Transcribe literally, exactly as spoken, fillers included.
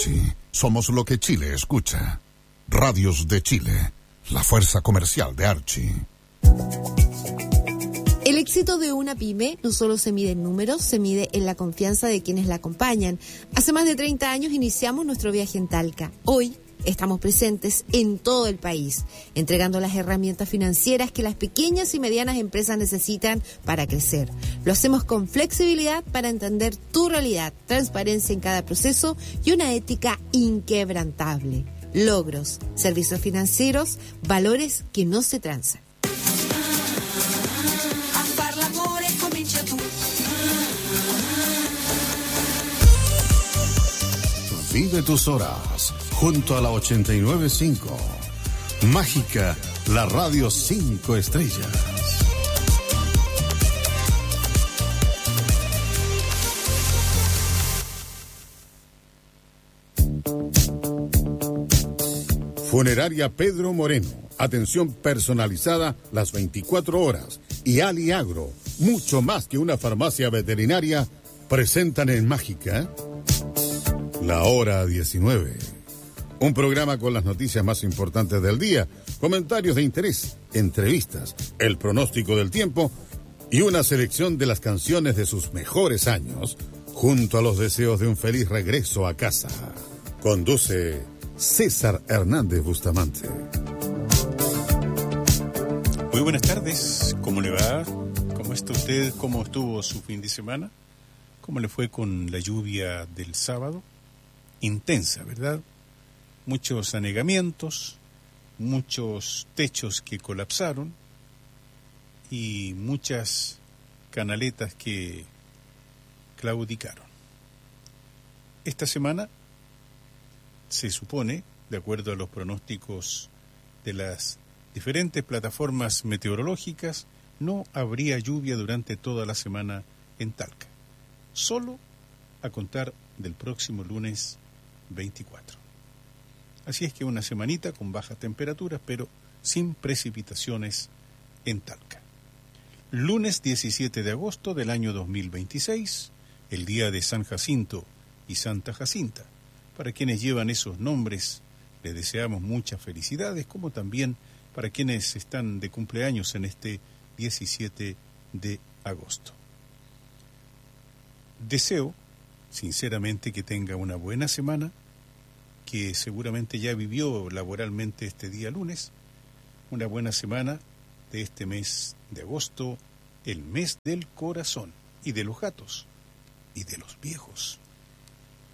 Archie, somos lo que Chile escucha. Radios de Chile, la fuerza comercial de Archie. El éxito de una pyme no solo se mide en números, se mide en la confianza de quienes la acompañan. Hace más de treinta años iniciamos nuestro viaje en Talca. Hoy estamos presentes en todo el país, entregando las herramientas financieras que las pequeñas y medianas empresas necesitan para crecer. Lo hacemos con flexibilidad para entender tu realidad, transparencia en cada proceso y una ética inquebrantable. Logros, servicios financieros, valores que no se transan. Vive tus horas junto a la ochenta y nueve punto cinco. Mágica, la radio cinco estrellas. Funeraria Pedro Moreno. Atención personalizada las veinticuatro horas. Y Aliagro, mucho más que una farmacia veterinaria, presentan en Mágica La Hora diecinueve. Un programa con las noticias más importantes del día, comentarios de interés, entrevistas, el pronóstico del tiempo y una selección de las canciones de sus mejores años, junto a los deseos de un feliz regreso a casa. Conduce César Hernández Bustamante. Muy buenas tardes, ¿cómo le va? ¿Cómo está usted? ¿Cómo estuvo su fin de semana? ¿Cómo le fue con la lluvia del sábado? Intensa, ¿verdad? Muchos anegamientos, muchos techos que colapsaron y muchas canaletas que claudicaron. Esta semana se supone, de acuerdo a los pronósticos de las diferentes plataformas meteorológicas, no habría lluvia durante toda la semana en Talca, solo a contar del próximo lunes veinticuatro. Así es que una semanita con bajas temperaturas, pero sin precipitaciones en Talca. Lunes diecisiete de agosto del año dos mil veintiséis, el día de San Jacinto y Santa Jacinta. Para quienes llevan esos nombres, les deseamos muchas felicidades, como también para quienes están de cumpleaños en este diecisiete de agosto. Deseo, sinceramente, que tenga una buena semana, que seguramente ya vivió laboralmente este día lunes, una buena semana de este mes de agosto, el mes del corazón y de los gatos y de los viejos.